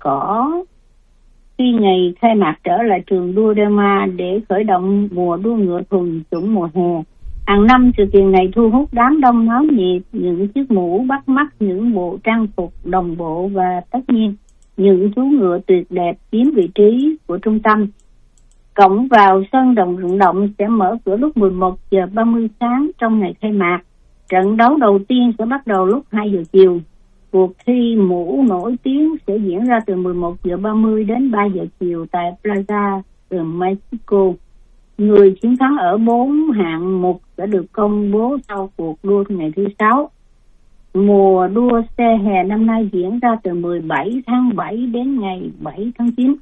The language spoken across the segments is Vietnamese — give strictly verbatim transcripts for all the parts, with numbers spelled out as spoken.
cỏ khi ngày khai mạc trở lại trường đua Douma để khởi động mùa đua ngựa thuần chủng mùa hè. Hàng năm sự kiện này thu hút đám đông náo nhiệt, những chiếc mũ bắt mắt, những bộ trang phục đồng bộ và tất nhiên những chú ngựa tuyệt đẹp chiếm vị trí của trung tâm. Cổng vào sân vận động sẽ mở cửa lúc mười một giờ ba mươi sáng trong ngày khai mạc. Trận đấu đầu tiên sẽ bắt đầu lúc hai giờ chiều. Cuộc thi mũ nổi tiếng sẽ diễn ra từ mười một giờ ba mươi đến ba giờ chiều tại Plaza de Mexico. Người chiến thắng ở bốn hạng mục sẽ được công bố sau cuộc đua ngày thứ sáu. Mùa đua xe hè năm nay diễn ra từ mười bảy tháng bảy đến ngày bảy tháng chín.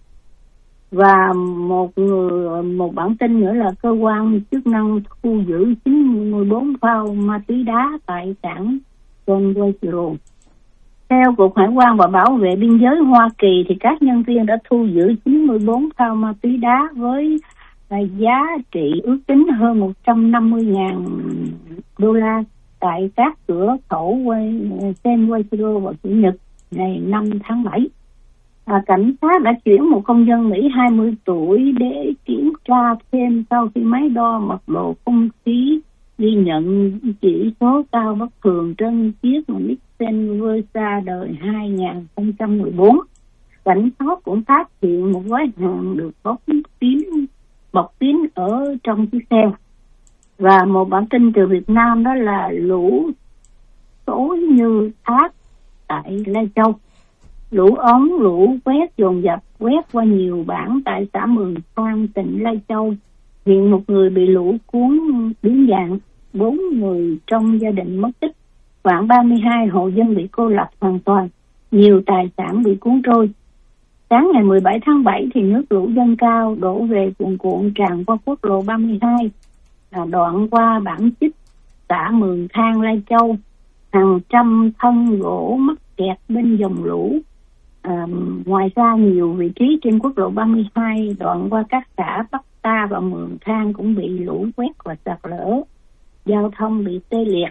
Và một người, một bản tin nữa là cơ quan chức năng thu giữ chín mươi bốn phao ma túy đá tại cảng Consuelo. Theo Cục Hải quan và Bảo vệ Biên giới Hoa Kỳ thì các nhân viên đã thu giữ chín mươi bốn phao ma túy đá với giá trị ước tính hơn một trăm năm mươi nghìn đô la tại các cửa khẩu San Juan vào Chủ nhật ngày năm tháng bảy. À, cảnh sát đã chuyển một công dân Mỹ hai mươi tuổi để kiểm tra thêm sau khi máy đo mật độ không khí ghi nhận chỉ số cao bất thường trên chiếc Nissan Versa đời hai không một bốn. Cảnh sát cũng phát hiện một gói hàng được bọc kín bọc kín ở trong chiếc xe. Và một bản tin từ Việt Nam đó là lũ xối như thác tại Lai Châu. Lũ ống, lũ quét dồn dập quét qua nhiều bản tại xã Mường Khoan, tỉnh Lai Châu. Hiện một người bị lũ cuốn biến dạng, bốn người trong gia đình mất tích, khoảng ba mươi hai hộ dân bị cô lập hoàn toàn, nhiều tài sản bị cuốn trôi. Sáng ngày mười bảy tháng bảy thì nước lũ dâng cao đổ về cuồn cuộn tràn qua quốc lộ ba mươi hai, đoạn qua bản Chích, xã Mường Khang, Lai Châu. Hàng trăm thân gỗ mắc kẹt bên dòng lũ. À, ngoài ra nhiều vị trí trên quốc lộ ba mươi hai đoạn qua các xã Bắc Ta và Mường Khang cũng bị lũ quét và sạt lở, giao thông bị tê liệt.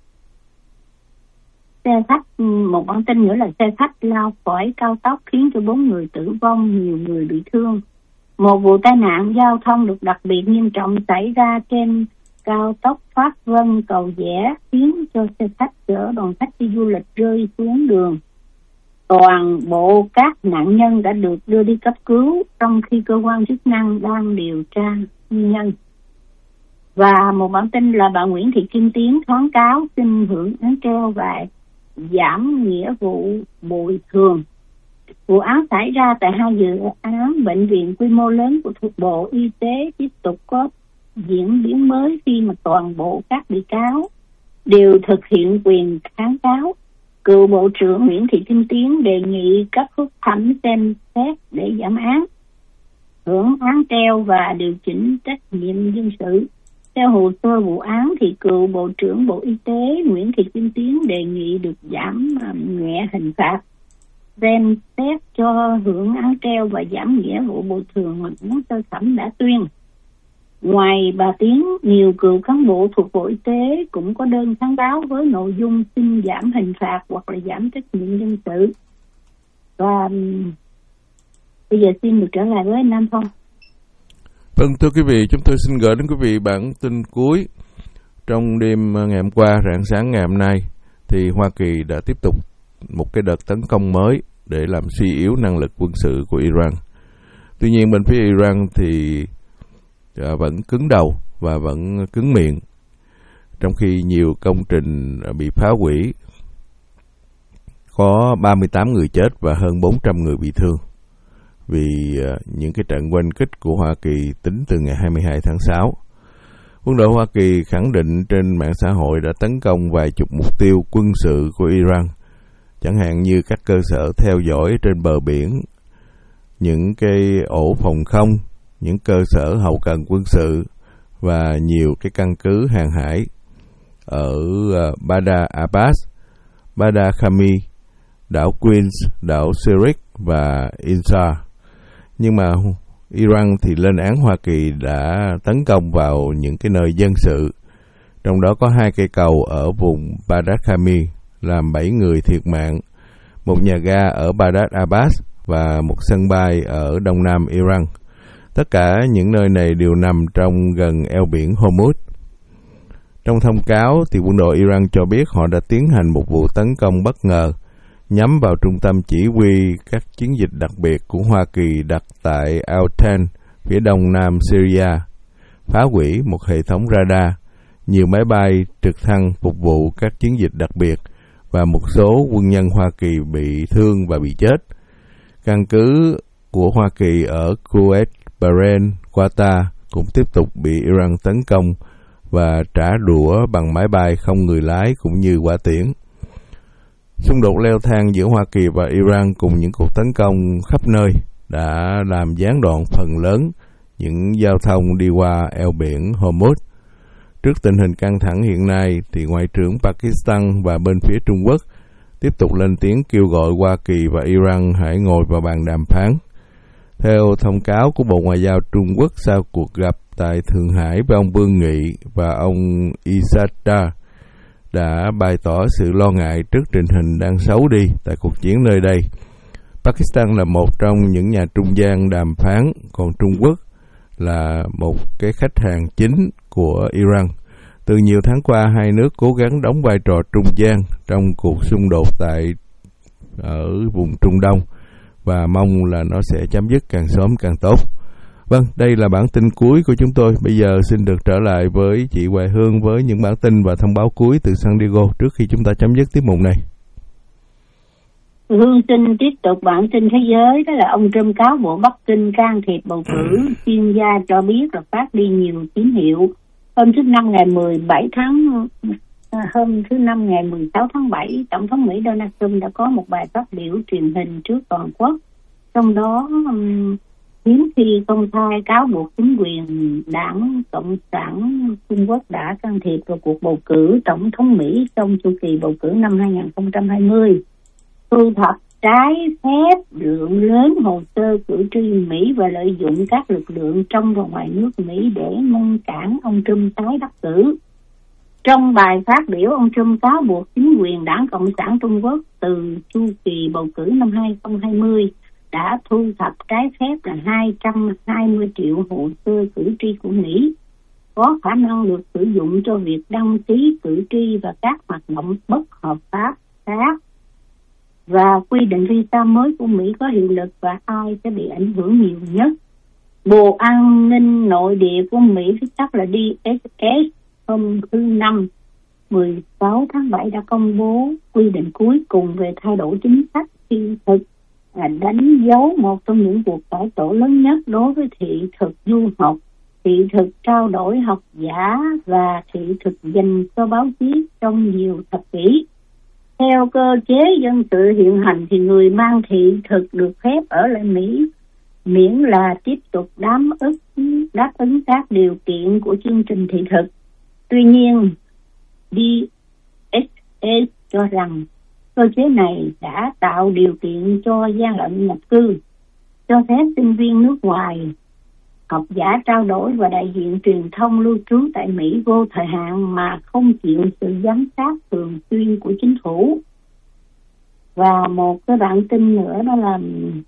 Xe khách, một bản tin nữa là xe khách lao khỏi cao tốc khiến cho bốn người tử vong, nhiều người bị thương. Một vụ tai nạn giao thông được đặc biệt nghiêm trọng xảy ra trên cao tốc Pháp Vân Cầu Giẽ khiến cho xe khách chở đoàn khách đi du lịch rơi xuống đường. Toàn bộ các nạn nhân đã được đưa đi cấp cứu trong khi cơ quan chức năng đang điều tra nguyên nhân. Và một bản tin là bà Nguyễn Thị Kim Tiến kháng cáo xin hưởng án treo và giảm nghĩa vụ bồi thường. Vụ án xảy ra tại hai dự án bệnh viện quy mô lớn của thuộc Bộ Y tế tiếp tục có diễn biến mới khi mà toàn bộ các bị cáo đều thực hiện quyền kháng cáo. Cựu Bộ trưởng Nguyễn Thị Kim Tiến đề nghị cấp phúc thẩm xem xét để giảm án, hưởng án treo và điều chỉnh trách nhiệm dân sự. Theo hồ sơ vụ án thì cựu Bộ trưởng Bộ Y tế Nguyễn Thị Kim Tiến đề nghị được giảm nhẹ hình phạt, xem xét cho hưởng án treo và giảm nghĩa vụ bồi thường mà án sơ thẩm đã tuyên. Ngoài bà Tiến, nhiều cựu cán bộ thuộc Bộ Y tế cũng có đơn kháng cáo với nội dung xin giảm hình phạt hoặc là giảm trách nhiệm dân sự. Và bây giờ xin được trở lại với Nam Phong. Vâng, thưa quý vị, chúng tôi xin gửi đến quý vị bản tin cuối. Trong đêm ngày hôm qua, rạng sáng ngày hôm nay, thì Hoa Kỳ đã tiếp tục một cái đợt tấn công mới để làm suy yếu năng lực quân sự của Iran. Tuy nhiên, bên phía Iran thì à, vẫn cứng đầu và vẫn cứng miệng, trong khi nhiều công trình bị phá hủy, có ba mươi tám người chết và hơn bốn trăm người bị thương vì uh, những cái trận oanh kích của Hoa Kỳ tính từ ngày hai mươi hai tháng sáu. Quân đội Hoa Kỳ khẳng định trên mạng xã hội đã tấn công vài chục mục tiêu quân sự của Iran, chẳng hạn như các cơ sở theo dõi trên bờ biển, những cái ổ phòng không, những cơ sở hậu cần quân sự và nhiều cái căn cứ hàng hải ở uh, Badr Abbas, Badr Khami, đảo Queens, đảo Sirik và Insar. Nhưng mà Iran thì lên án Hoa Kỳ đã tấn công vào những cái nơi dân sự, trong đó có hai cây cầu ở vùng Badr Khami làm bảy người thiệt mạng, một nhà ga ở Badr Abbas và một sân bay ở đông nam Iran. Tất cả những nơi này đều nằm trong gần eo biển Hormuz. Trong thông cáo, thì quân đội Iran cho biết họ đã tiến hành một vụ tấn công bất ngờ nhắm vào trung tâm chỉ huy các chiến dịch đặc biệt của Hoa Kỳ đặt tại Al-Tan, phía đông nam Syria, phá hủy một hệ thống radar, nhiều máy bay trực thăng phục vụ các chiến dịch đặc biệt và một số quân nhân Hoa Kỳ bị thương và bị chết. Căn cứ của Hoa Kỳ ở Kuwait, Bahrain, Qatar cũng tiếp tục bị Iran tấn công và trả đũa bằng máy bay không người lái cũng như hỏa tiễn. Xung đột leo thang giữa Hoa Kỳ và Iran cùng những cuộc tấn công khắp nơi đã làm gián đoạn phần lớn những giao thông đi qua eo biển Hormuz. Trước tình hình căng thẳng hiện nay, thì Ngoại trưởng Pakistan và bên phía Trung Quốc tiếp tục lên tiếng kêu gọi Hoa Kỳ và Iran hãy ngồi vào bàn đàm phán. Theo thông cáo của Bộ Ngoại giao Trung Quốc sau cuộc gặp tại Thượng Hải với ông Vương Nghị và ông Isada, đã bày tỏ sự lo ngại trước tình hình đang xấu đi tại cuộc chiến nơi đây. Pakistan là một trong những nhà trung gian đàm phán, còn Trung Quốc là một cái khách hàng chính của Iran. Từ nhiều tháng qua, hai nước cố gắng đóng vai trò trung gian trong cuộc xung đột tại ở vùng Trung Đông và mong là nó sẽ chấm dứt càng sớm càng tốt. Vâng, đây là bản tin cuối của chúng tôi. Bây giờ xin được trở lại với chị Hoài Hương với những bản tin và thông báo cuối từ San Diego trước khi chúng ta chấm dứt tiết mục này. Hương xin tiếp tục bản tin thế giới, đó là ông Trump cáo buộc Bắc Kinh can thiệp bầu cử. Chuyên gia cho biết là phát đi nhiều tín hiệu. Hôm thứ Năm ngày mười bảy tháng hôm thứ Năm ngày mười sáu tháng bảy, Tổng thống Mỹ Donald Trump đã có một bài phát biểu truyền hình trước toàn quốc. Trong đó um, hiếm khi công khai cáo buộc chính quyền Đảng Cộng sản Trung Quốc đã can thiệp vào cuộc bầu cử tổng thống Mỹ trong chu kỳ bầu cử năm hai không hai không. Thu thập trái phép lượng lớn hồ sơ cử tri Mỹ và lợi dụng các lực lượng trong và ngoài nước Mỹ để ngăn cản ông Trump tái đắc cử. Trong bài phát biểu, ông Trump cáo buộc chính quyền Đảng Cộng sản Trung Quốc từ chu kỳ bầu cử năm hai không hai không đã thu thập trái phép là hai trăm hai mươi triệu hồ sơ cử tri của Mỹ, có khả năng được sử dụng cho việc đăng ký cử tri và các hoạt động bất hợp pháp khác. Và quy định visa mới của Mỹ có hiệu lực và ai sẽ bị ảnh hưởng nhiều nhất. Bộ An ninh Nội địa của Mỹ, viết tắt là đê ét ét, hôm thứ Năm mười sáu tháng bảy đã công bố quy định cuối cùng về thay đổi chính sách thị thực, là đánh dấu một trong những cuộc cải tổ lớn nhất đối với thị thực du học, thị thực trao đổi học giả và thị thực dành cho báo chí trong nhiều thập kỷ. Theo cơ chế dân sự hiện hành thì người mang thị thực được phép ở lại Mỹ miễn là tiếp tục đáp ứng, đáp ứng các điều kiện của chương trình thị thực. Tuy nhiên, đê ét ét cho rằng cơ chế này đã tạo điều kiện cho gian lận nhập cư, cho phép sinh viên nước ngoài, học giả trao đổi và đại diện truyền thông lưu trú tại Mỹ vô thời hạn mà không chịu sự giám sát thường xuyên của chính phủ. Và một cái bản tin nữa đó là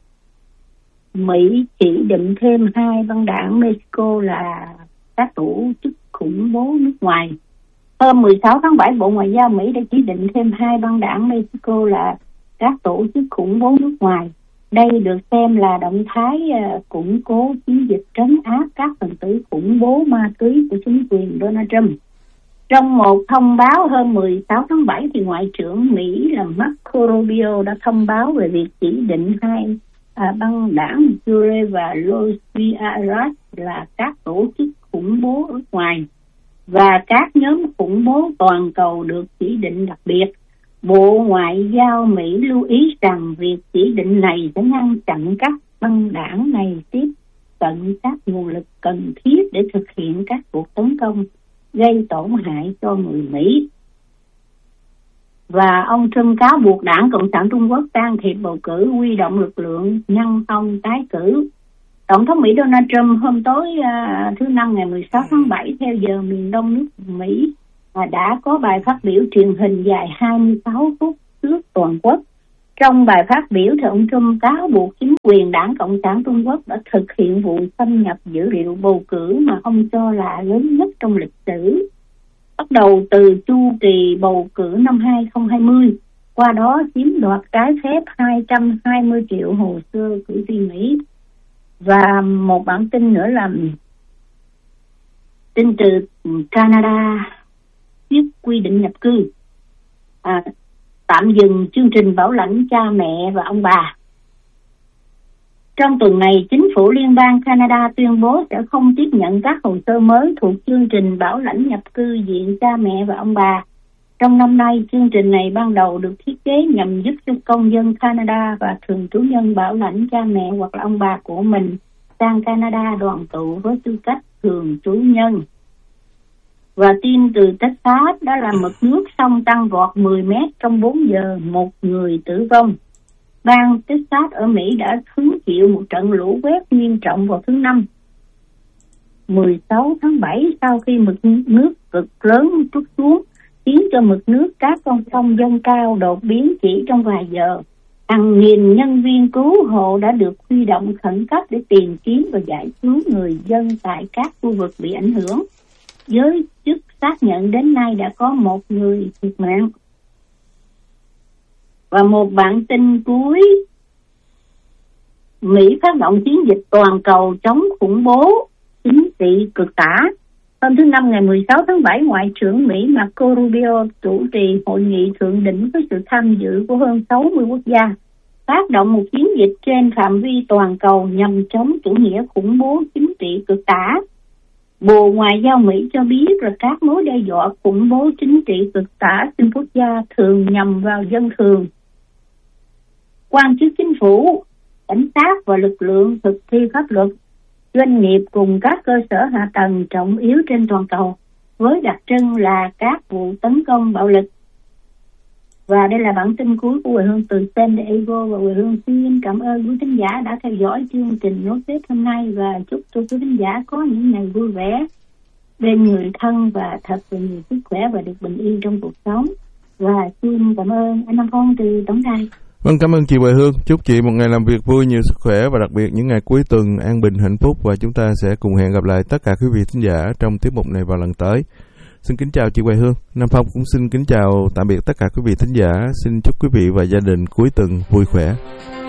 Mỹ chỉ định thêm hai băng đảng Mexico là các tổ chức khủng bố nước ngoài. Hôm mười sáu tháng bảy, Bộ Ngoại giao Mỹ đã chỉ định thêm hai băng đảng Mexico là các tổ chức khủng bố nước ngoài. Đây được xem là động thái uh, củng cố chiến dịch trấn áp các phần tử khủng bố ma túy của chính quyền Donald Trump. Trong một thông báo hôm mười sáu tháng bảy, thì Ngoại trưởng Mỹ là Marco Rubio đã thông báo về việc chỉ định hai à, băng đảng Jure và Los Villarreal là các tổ chức khủng bố nước ngoài và các nhóm khủng bố toàn cầu được chỉ định đặc biệt. Bộ Ngoại giao Mỹ lưu ý rằng việc chỉ định này sẽ ngăn chặn các băng đảng này tiếp cận các nguồn lực cần thiết để thực hiện các cuộc tấn công gây tổn hại cho người Mỹ. Và ông Trump cáo buộc Đảng Cộng sản Trung Quốc can thiệp bầu cử, huy động lực lượng ngăn ông tái cử. Tổng thống Mỹ Donald Trump hôm tối uh, thứ Năm ngày mười sáu tháng bảy theo giờ miền Đông nước Mỹ uh, đã có bài phát biểu truyền hình dài hai mươi sáu phút trước toàn quốc, Trong bài phát biểu thì ông Trump cáo buộc chính quyền Đảng Cộng sản Trung Quốc đã thực hiện vụ xâm nhập dữ liệu bầu cử mà ông cho là lớn nhất trong lịch sử, bắt đầu từ chu kỳ bầu cử năm hai không hai không, qua đó chiếm đoạt trái phép hai trăm hai mươi triệu hồ sơ cử tri Mỹ. Và một bản tin nữa là tin từ Canada viết quy định nhập cư, à, tạm dừng chương trình bảo lãnh cha mẹ và ông bà. Trong tuần này, chính phủ liên bang Canada tuyên bố sẽ không tiếp nhận các hồ sơ mới thuộc chương trình bảo lãnh nhập cư diện cha mẹ và ông bà. Trong năm nay, chương trình này ban đầu được thiết kế nhằm giúp cho công dân Canada và thường trú nhân bảo lãnh cha mẹ hoặc là ông bà của mình sang Canada đoàn tụ với tư cách thường trú nhân. Và tin từ Texas đó là mực nước sông tăng vọt mười mét trong bốn giờ, một người tử vong. Bang Texas ở Mỹ đã hứng chịu một trận lũ quét nghiêm trọng vào thứ Năm, mười sáu tháng bảy, sau khi mực nước cực lớn trút xuống, khiến cho mực nước các con sông dâng cao đột biến chỉ trong vài giờ. Hàng nghìn nhân viên cứu hộ đã được huy động khẩn cấp để tìm kiếm và giải cứu người dân tại các khu vực bị ảnh hưởng. Giới chức xác nhận đến nay đã có một người thiệt mạng. Và một bản tin cuối, Mỹ phát động chiến dịch toàn cầu chống khủng bố chính trị cực tả. Hôm thứ Năm ngày mười sáu tháng bảy, Ngoại trưởng Mỹ Marco Rubio chủ trì hội nghị thượng đỉnh với sự tham dự của hơn sáu mươi quốc gia, phát động một chiến dịch trên phạm vi toàn cầu nhằm chống chủ nghĩa khủng bố chính trị cực tả. Bộ Ngoại giao Mỹ cho biết là các mối đe dọa khủng bố chính trị cực tả xuyên quốc gia thường nhằm vào dân thường. Quan chức chính phủ, cảnh sát và lực lượng thực thi pháp luật, doanh nghiệp cùng các cơ sở hạ tầng trọng yếu trên toàn cầu, với đặc trưng là các vụ tấn công bạo lực. Và đây là bản tin cuối của Quê Hương từ San Diego, và Quê Hương xin cảm ơn quý khán giả đã theo dõi chương trình Nốt Tết hôm nay, và chúc cho quý khán giả có những ngày vui vẻ bên người thân và thật là nhiều sức khỏe và được bình yên trong cuộc sống. Và xin cảm ơn anh Nam Phong từ tổng đài. Vâng, cảm ơn chị Quê Hương. Chúc chị một ngày làm việc vui, nhiều sức khỏe và đặc biệt những ngày cuối tuần an bình hạnh phúc, và chúng ta sẽ cùng hẹn gặp lại tất cả quý vị thính giả trong tiết mục này vào lần tới. Xin kính chào chị Quê Hương. Nam Phong cũng xin kính chào tạm biệt tất cả quý vị thính giả. Xin chúc quý vị và gia đình cuối tuần vui khỏe.